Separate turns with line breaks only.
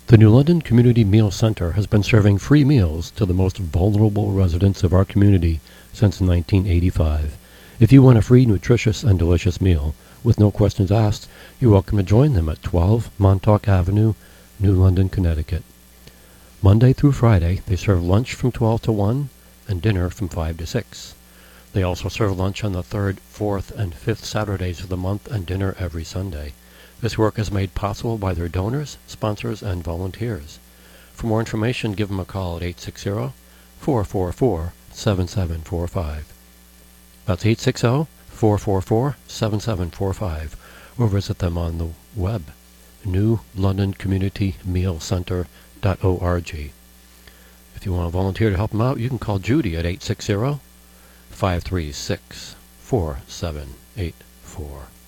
The New London Community Meal Center has been serving free meals to the most vulnerable residents of our community since 1985. If you want a free, nutritious, and delicious meal, with no questions asked, you're welcome to join them at 12 Montauk Avenue, New London, Connecticut. Monday through Friday, they serve lunch from 12 to 1 and dinner from 5 to 6. They also serve lunch on the 3rd, 4th, and 5th Saturdays of the month and dinner every Sunday. This work is made possible by their donors, sponsors, and volunteers. For more information, give them a call at 860-444-7745. That's 860-444-7745, or visit them on the web, newlondoncommunitymealcenter.org. If you want to volunteer to help them out, you can call Judy at 860-536-4784.